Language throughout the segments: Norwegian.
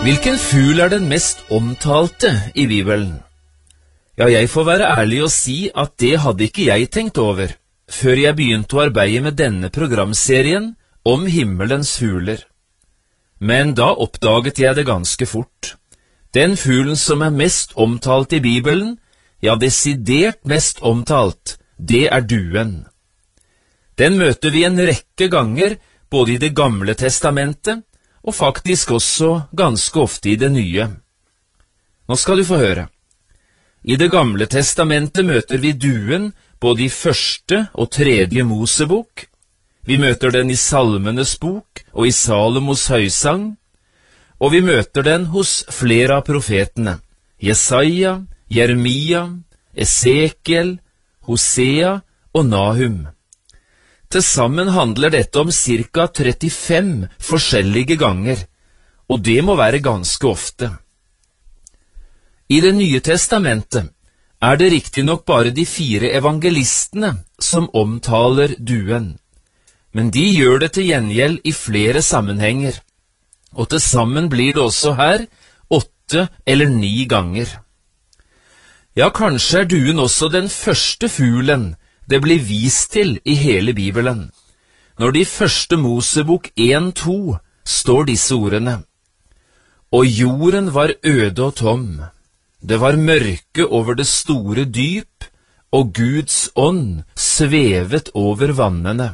Hvilken fugl er den mest omtalte i Bibelen? Ja, jeg får være ærlig og si at det hadde ikke jeg tenkt over, før jeg begynte å arbeide med denne programserien om himmelens fugler. Men da oppdaget jeg det ganske fort. Den fuglen som er mest omtalt i Bibelen, ja, desidert mest omtalt, det er duen. Den møter vi en rekke ganger, både i Det gamle testamentet, og faktisk også ganske ofte i Det nye. Nå skal du få høre. I Det gamle testamentet møter vi duen både i 1. og 3. Mosebok. Vi møter den i Salmenes bok og i Salomos høysang, og vi møter den hos flere av profetene, Jesaja, Jeremia, Esekiel, Hosea og Nahum. Til sammen handler dette om ca. 35 forskjellige ganger, og det må være ganske ofte. I Det nye testamentet er det riktignok bare de 4 evangelistene som omtaler duen, men de gjør det til gjengjeld i flere sammenhenger, og til sammen blir det også her 8 eller 9 ganger. Ja, kanskje er duen også den første fuglen det blir vist til i hele Bibelen, når det i 1. Mosebok 1:2 står disse ordene: «Og jorden var øde og tom, det var mørke over det store dyp, og Guds ånd svevet over vannene.»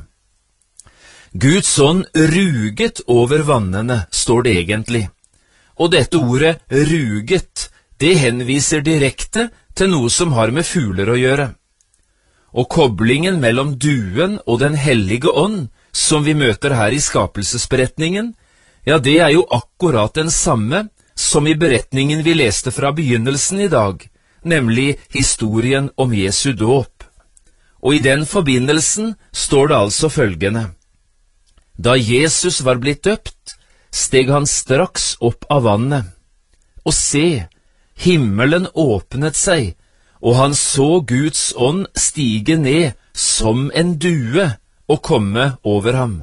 Guds ånd ruget over vannene, står det egentlig, og dette ordet ruget, det henviser direkte til noe som har med fugler å gjøre. Og koblingen mellom duen og Den hellige ånd, som vi møter her i skapelsesberetningen, ja, det er jo akkurat den samme som i beretningen vi leste fra begynnelsen i dag, nemlig historien om Jesu dåp. Og i den forbindelsen står det altså følgende: Da Jesus var blitt døpt, steg han straks opp av vannet. Og se, himmelen åpnet seg, og han så Guds ånd stige ned som en due og komme over ham.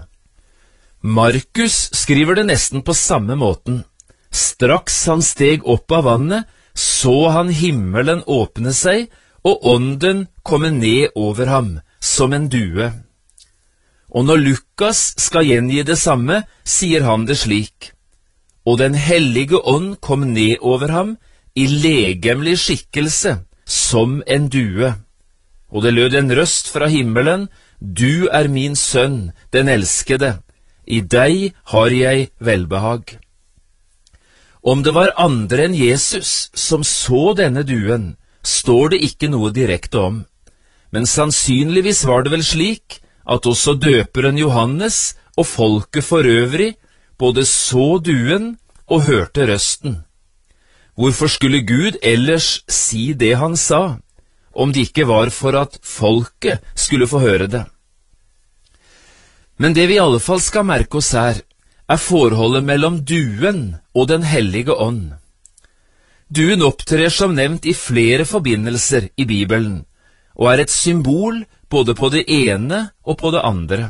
Markus skriver det nesten på samme måten. Straks han steg opp av vannet, så han himmelen åpne seg, og ånden komme ned over ham som en due. Og når Lukas skal gjengi det samme, sier han det slik: Og Den hellige ånd kom ned over ham i legemlig skikkelse, som en due. Og det lød en røst fra himmelen: Du er min sønn, den elskede. I deg har jeg velbehag. Om det var andre enn Jesus som så denne duen, står det ikke noe direkte om. Men sannsynligvis var det vel slik at også døperen Johannes og folket for øvrig både så duen og hørte røsten. Hvorfor skulle Gud ellers si det han sa, om det ikke var for at folket skulle få høre det? Men det vi i alle fall skal merke oss her, er forholdet mellom duen og Den hellige ånd. Duen opptrer som nevnt i flere forbindelser i Bibelen, og er et symbol både på det ene og på det andre.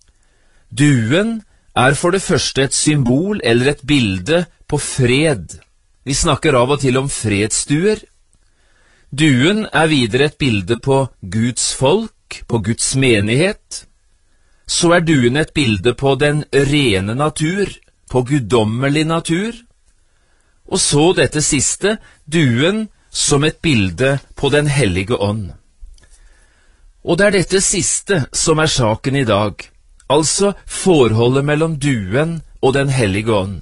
Duen er for det første et symbol eller et bilde på fred. Vi snakker av og til om fredsduer. Duen er videre et bilde på Guds folk, på Guds menighet. Så er duen et bilde på den rene natur, på guddommelig natur. Og så dette siste, duen som et bilde på Den hellige ånd. Og det er dette siste som er saken i dag, altså forholdet mellom duen og Den hellige ånd.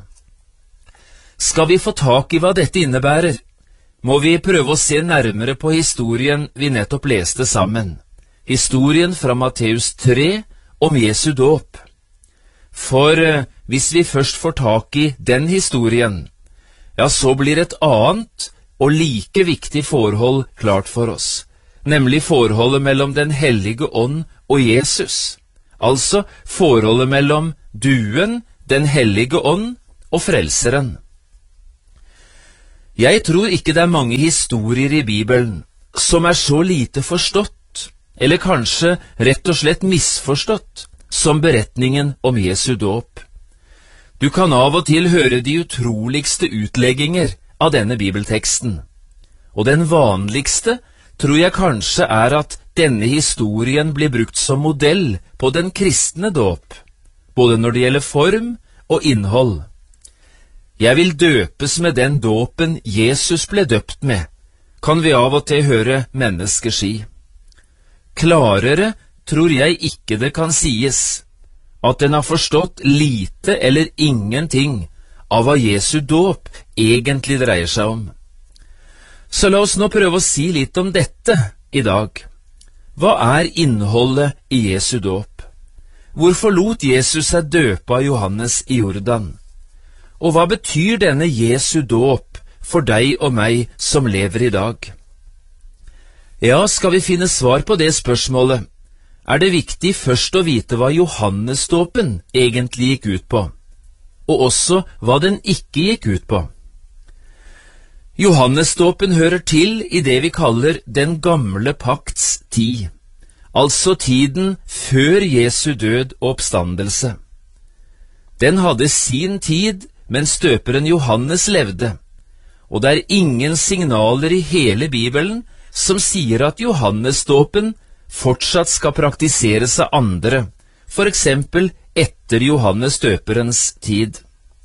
Skal vi få tak i hva dette innebærer, må vi prøve å se nærmere på historien vi nettopp leste sammen. Historien fra Matteus 3 om Jesu dåp. For hvis vi først får tak i den historien, ja, så blir et annet og like viktig forhold klart for oss, nemlig forholdet mellom Den hellige ånd og Jesus, altså forholdet mellom duen, Den hellige ånd og Frelseren. Jeg tror ikke det er mange historier i Bibelen som er så lite forstått, eller kanskje rett og slett misforstått, som beretningen om Jesu dåp. Du kan av og til høre de utroligste utlegginger av denne bibelteksten, og den vanligste tror jeg kanskje at denne historien blir brukt som modell på den kristne dåp, både når det gjelder form og innhold. Jeg vil døpes med den dåpen Jesus ble døpt med, kan vi av og til høre mennesker si. Klarere tror jeg ikke det kan sies at den har forstått lite eller ingenting av hva Jesu dåp egentlig dreier seg om. Så la oss nå prøve å si litt om dette i dag. Hva innholdet i Jesu dåp? Hvorfor lot Jesus seg døpe av Johannes i Jordan? Og hva betyr denne Jesu dåp for deg og meg som lever i dag? Ja, skal vi finne svar på det spørsmålet, det viktig først å vite hva Johannesdåpen egentlig gikk ut på, og også hva den ikke gikk ut på. Johannesdåpen hører til i det vi kaller den gamle pakts tid, altså tiden før Jesu død og oppstandelse. Den hadde sin tid mens døperen Johannes levde, og det ingen signaler i hele Bibelen som sier at Johannesdåpen fortsatt skal praktiseres av andre, for eksempel etter Johannes døperens tid.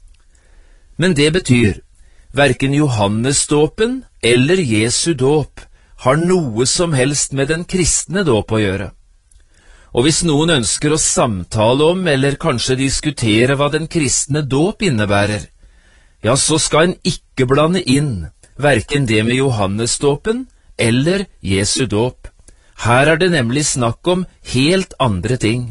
Men det betyr, hverken Johannesdåpen eller Jesu dåp har noe som helst med den kristne dåp å gjøre. Og hvis noen ønsker å samtale om, eller kanskje diskutere hva den kristne dåp innebærer, ja, så skal en ikke blande inn hverken det med Johannesdåpen eller Jesu dåp. Her det nemlig snakk om helt andre ting.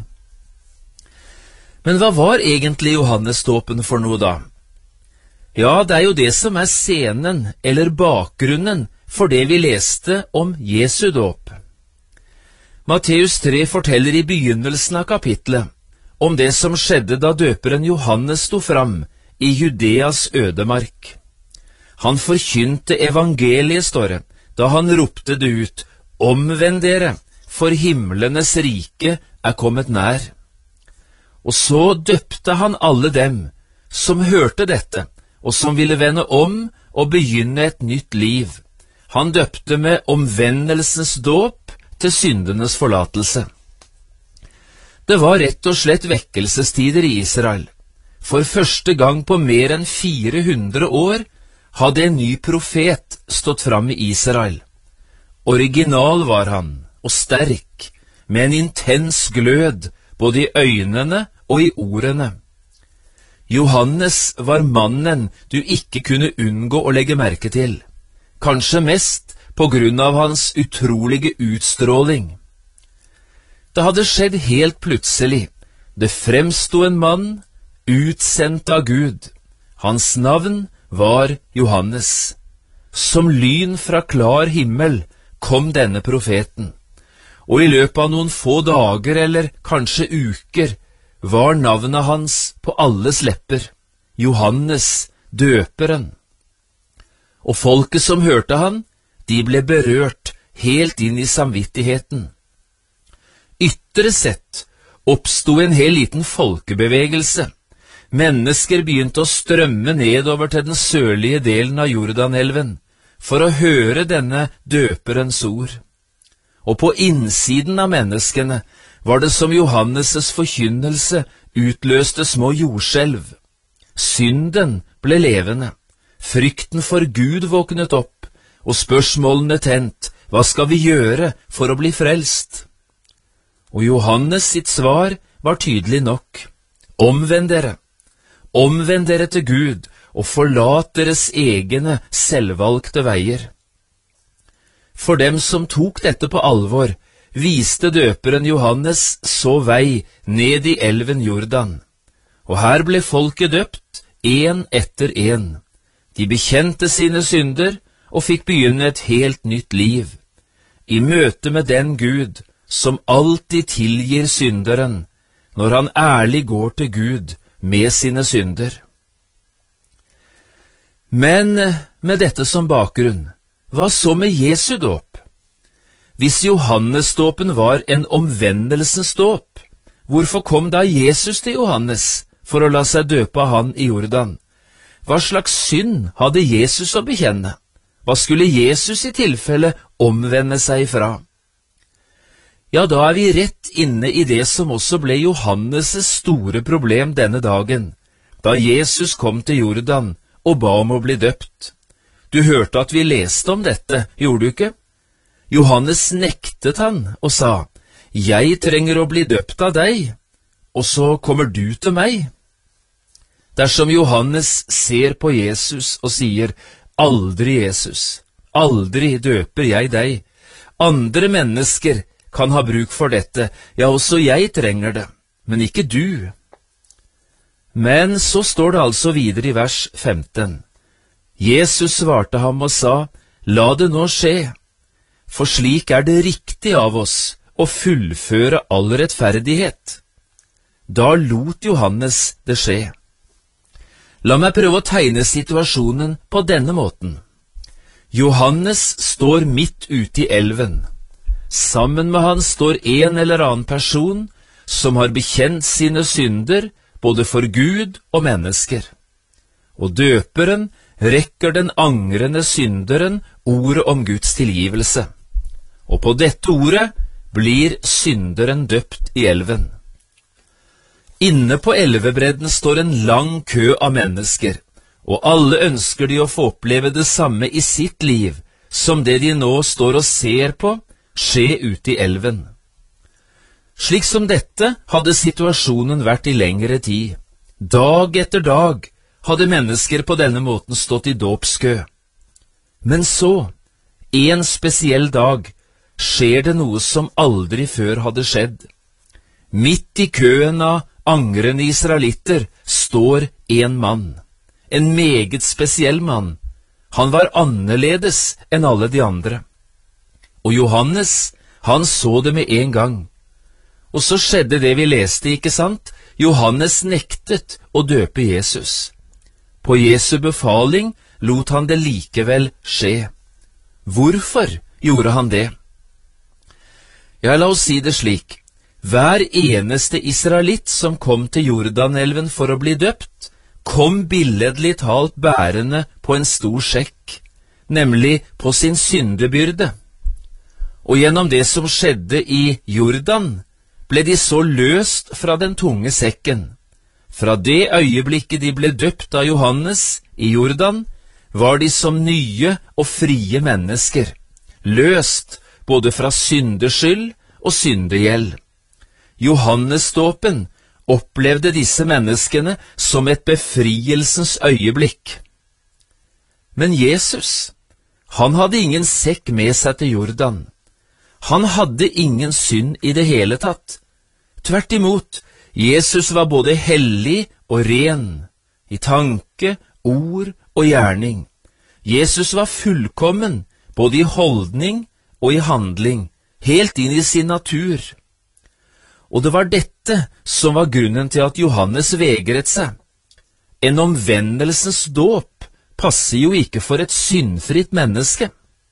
Men hva var egentlig Johannesdåpen for noe da? Ja, det jo det som scenen eller bakgrunnen for det vi leste om Jesu dåp. Matteus 3 forteller i begynnelsen av kapitlet om det som skjedde da døperen Johannes sto fram i Judeas ødemark. Han forkynte evangeliet, står det, da han ropte det ut: «Omvend dere, for himlenes rike kommet nær.» Og så døpte han alle dem som hørte dette, og som ville vende om og begynne et nytt liv. Han døpte med omvendelsens dåp til syndenes forlatelse. Det var rett og slett vekkelsestider i Israel. For første gang på mer enn 400 år hadde en ny profet stått fram i Israel. Original var han, og sterk, med en intens glød, både i øynene og i ordene. Johannes var mannen du ikke kunne unngå å legge merke til, kanskje mest på grunn av hans utrolige utstråling. Det hadde skjedd helt plutselig. Det fremsto en mann, utsendt av Gud. Hans navn var Johannes. Som lyn fra klar himmel kom denne profeten, og i løpet av noen få dager eller kanskje uker var navnet hans på alles lepper, Johannes døperen. Og folket som hørte han, de ble berørt helt inn i samvittigheten. Ytre sett oppstod en hel liten folkebevegelse. Mennesker begynte å strømme nedover til den sørlige delen av Jordanelven for å høre denne døperens ord. Og på innsiden av menneskene var det som Johannes' forkynnelse utløste små jordskjelv. Synden ble levende, frykten for Gud våknet opp, og spørsmålene tent: hva skal vi gjøre for å bli frelst? Og Johannes sitt svar var tydelig nok: omvend dere til Gud, og forlat deres egne selvvalgte veier. For dem som tok dette på alvor, viste døperen Johannes så vei ned i elven Jordan. Og her ble folket døpt, en etter en. De bekjente sine synder og fikk begynne et helt nytt liv, i møte med den Gud som alltid tilgir synderen, når han ærlig går til Gud med sine synder. Men med dette som bakgrunn, hva så med Jesu dåp? Hvis Johannesdåpen var en omvendelsens dåp, hvorfor kom da Jesus til Johannes for å la seg døpe av han i Jordan. Hva slags synd hadde Jesus å bekjenne? Hva skulle Jesus i tilfelle omvende seg fra? Ja, da er vi rett inne i det som også ble Johannes' store problem denne dagen, da Jesus kom til Jordan og ba om å bli døpt. Du hørte at vi leste om dette, gjorde du ikke? Johannes nektet han og sa, «Jeg trenger å bli døpt av deg, og så kommer du til meg.» Dersom Johannes ser på Jesus og sier, «Aldri, Jesus, aldri døper jeg deg. Andre mennesker kan ha bruk for dette, ja, også jeg trenger det, men ikke du.» Men så står det altså videre i vers 15. Jesus svarte ham og sa, «La det nå skje, for slik er det riktig av oss å fullføre all rettferdighet.» Da lot Johannes det skje. La meg prøve å tegne situasjonen på denne måten. Johannes står midt ute i elven. Sammen med han står en eller annen person som har bekjent sine synder, både for Gud og mennesker. Og døperen rekker den angrende synderen ordet om Guds tilgivelse. Og på dette ordet blir synderen døpt i elven. Inne på elvebredden står en lang kø av mennesker, og alle ønsker de å få oppleve det samme i sitt liv, som det de nå står og ser på, skje ute i elven. Slik som dette hadde situasjonen vært i lengre tid. Dag etter dag hadde mennesker på denne måten stått i dåpskø. Men så, en spesiell dag, skjer det noe som aldri før hadde skjedd. Midt i køen av angrende israelitter står en mann, en meget spesiell mann. Han var annerledes enn alle de andre. Og Johannes, han så det med en gang. Og så skjedde det vi leste, ikke sant? Johannes nektet å døpe Jesus. På Jesu befaling lot han det likevel skje. Hvorfor gjorde han det? Ja, la oss si det slik. Hver eneste israelitt som kom til Jordanelven for å bli døpt, kom billedlig talt bærende på en stor sekk, nemlig på sin syndebyrde. Og gjennom det som skjedde i Jordan, ble de så løst fra den tunge sekken. Fra det øyeblikket de ble døpt av Johannes i Jordan, var de som nye og frie mennesker, løst både fra syndeskyld og syndegjeld. Johannesdåpen opplevde disse menneskene som et befrielsens øyeblikk. Men Jesus, han hadde ingen sekk med seg til Jordan. Han hadde ingen synd i det hele tatt. Tvert imot, Jesus var både hellig og ren, i tanke, ord og gjerning. Jesus var fullkommen, både i holdning og i handling, helt inn i sin natur. Og det var dette som var grunnen til at Johannes vegret seg. En omvendelsens dåp passer jo ikke for et syndfritt menneske.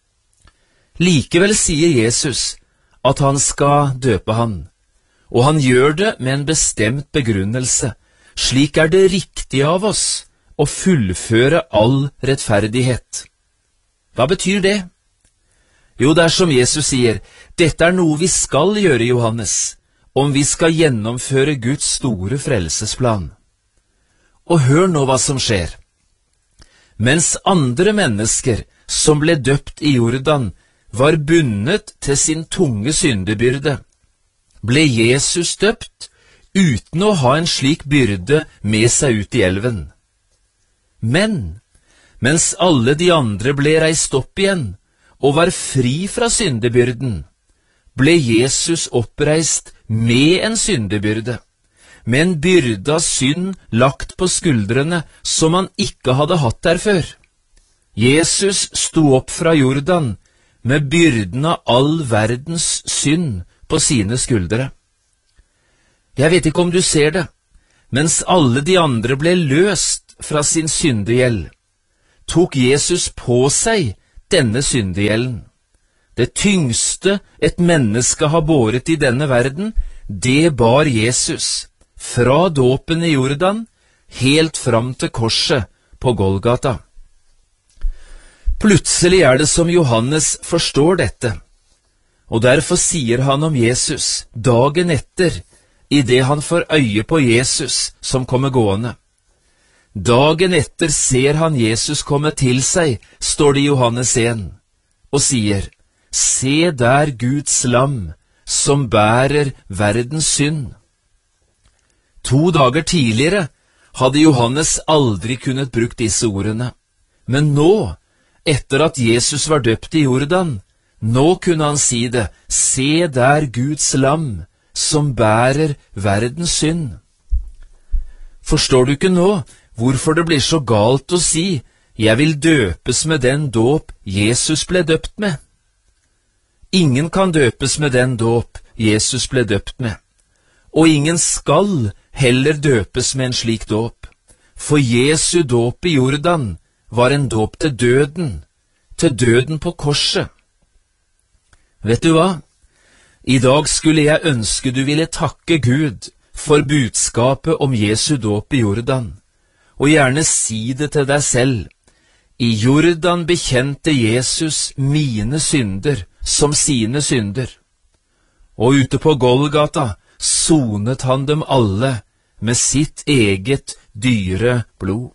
Likevel sier Jesus at han skal døpe han, og han gjør det med en bestemt begrunnelse. Slik er det riktig av oss å fullføre all rettferdighet. Hva betyr det? Jo, det er som Jesus sier, dette er noe vi skal gjøre, Johannes, om vi skal gjennomføre Guds store frelsesplan. Og hør nå hva som skjer. Mens andre mennesker som ble døpt i Jordan var bundet til sin tunge syndebyrde, ble Jesus døpt uten å ha en slik byrde med seg ut i elven. Men mens alle de andre ble reist opp igjen og var fri fra syndebyrden, ble Jesus oppreist med en syndebyrde, med en byrde av synd lagt på skuldrene som han ikke hadde hatt der før. Jesus sto opp fra Jordan med byrden av all verdens synd på sine skuldre. Jeg vet ikke om du ser det, mens alle de andre ble løst fra sin syndegjeld, tok Jesus på seg denne syndegjelden. Det tyngste et menneske har båret i denne verden, det bar Jesus, fra dåpen i Jordan helt fram til korset på Golgata. Plutselig er det som Johannes forstår dette, og derfor sier han om Jesus dagen etter, i det han får øye på Jesus som kommer gående. Dagen etter ser han Jesus komme til seg, står det i Johannes 1, og sier, «Se der Guds lam, som bærer verdens synd.» 2 dager tidligere hadde Johannes aldri kunnet brukt disse ordene, men nå, etter at Jesus var døpt i Jordan, nå kunne han si det, «Se der Guds lam, som bærer verdens synd.» Forstår du ikke nå hvorfor det blir så galt å si, «Jeg vil døpes med den dåp Jesus ble døpt med»? Ingen kan døpes med den dåp Jesus ble døpt med, og ingen skal heller døpes med en slik dåp, for Jesu dåp i Jordan var en dåp til døden på korset. Vet du hva? I dag skulle jeg ønske du ville takke Gud for budskapet om Jesu dåp i Jordan, og gjerne si det til deg selv. I Jordan bekjente Jesus mine synder som sine synder, og ute på Golgata sonet han dem alle med sitt eget dyre blod.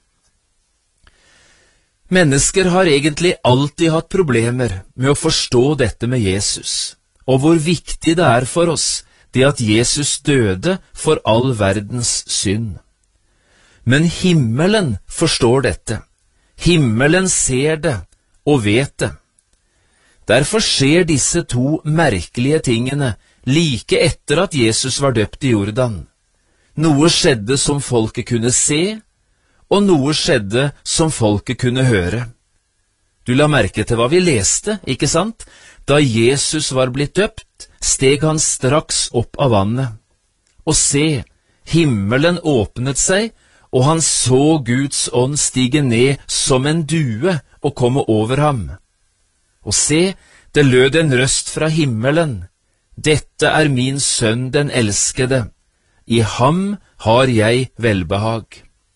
Mennesker har egentlig alltid hatt problemer med å forstå dette med Jesus, og hvor viktig det er for oss, det at Jesus døde for all verdens synd. Men himmelen forstår dette. Himmelen ser det og vet det. Derfor skjer disse 2 merkelige tingene like etter at Jesus var døpt i Jordan. Noe skjedde som folket kunne se, og noe skjedde som folket kunne høre. Du la merke til hva vi leste, ikke sant? Da Jesus var blitt døpt, steg han straks opp av vannet. Og se, himmelen åpnet seg, og han så Guds ånd stige ned som en due og komme over ham. Og se, det lød en røst fra himmelen. Dette er min sønn den elskede. I ham har jeg velbehag.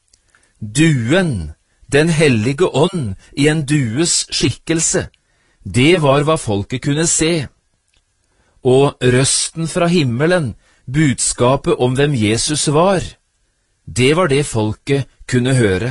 Duen, den hellige ånd i en dues skikkelse, det var hva folket kunne se. Og røsten fra himmelen, budskapet om hvem Jesus var, det var det folket kunne høre.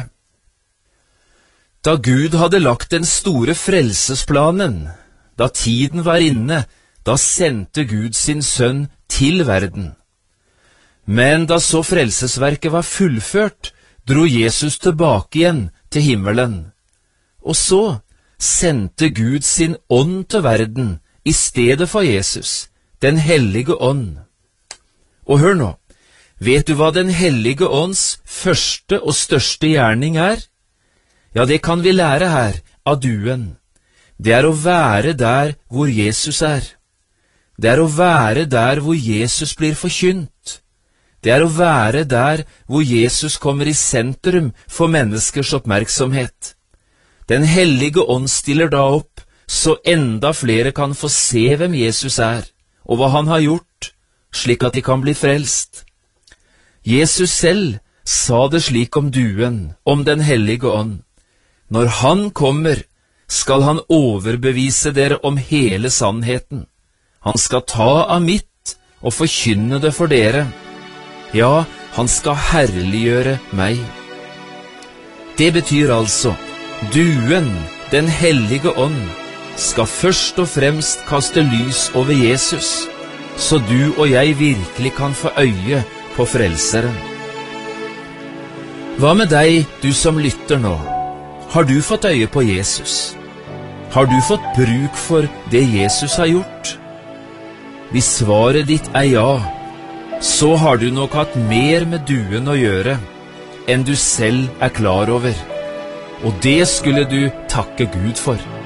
Da Gud hadde lagt den store frelsesplanen, da tiden var inne, da sendte Gud sin sønn til verden. Men da så frelsesverket var fullført, dro Jesus tilbake igjen til himmelen. Og så sendte Gud sin ånd til verden i stedet for Jesus, den hellige ånd. Og hør nå, vet du hva den hellige ånds første og største gjerning er? Ja, det kan vi lære her av duen. Det er å være der hvor Jesus er. Det er å være der hvor Jesus blir forkynt. Det er å være der hvor Jesus kommer i sentrum for menneskers oppmerksomhet. Den hellige ånd stiller da opp, så enda flere kan få se hvem Jesus er, og hva han har gjort, slik at de kan bli frelst. Jesus selv sa det slik om duen, om den hellige ånd. Når han kommer, skal han overbevise dere om hele sannheten. Han skal ta av mitt og forkynne det for dere. Ja, han skal herliggjøre meg. Det betyr altså, duen, den hellige ånd, skal først og fremst kaste lys over Jesus, så du og jeg virkelig kan få øye på frelseren. Hva med deg, du som lytter nå? Har du fått øye på Jesus? Har du fått bruk for det Jesus har gjort? Hvis svaret ditt er ja, så har du nok hatt mer med duen å gjøre enn du selv er klar over. Og det skulle du takke Gud for.